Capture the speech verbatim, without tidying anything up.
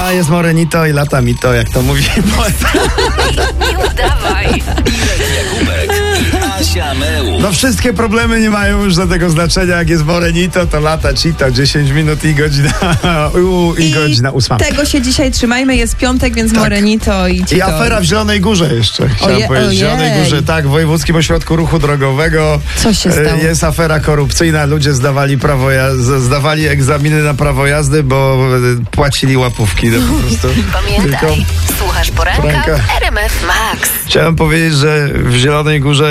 A jest morenito i lata mi to, jak to mówi poeta. Nie udawaj. Jakubek i Asia Meusz. No wszystkie problemy nie mają już żadnego znaczenia. Jak jest morenito, to lata ci to dziesięć minut i godzina u, i, I godzina ósma. tego się dzisiaj trzymajmy, jest piątek, więc Tak. morenito i I afera w Zielonej Górze jeszcze. Chciałem Oje- powiedzieć. W Zielonej ojej. Górze, tak, w Wojewódzkim Ośrodku Ruchu Drogowego. Co się e, stało? Jest afera korupcyjna. Ludzie zdawali prawo jazdy, zdawali egzaminy na prawo jazdy, bo e, płacili łapówki. No, po prostu. Pamiętaj, Tylko słuchasz poranka poranka. w R M F Max. chciałem powiedzieć, że w Zielonej Górze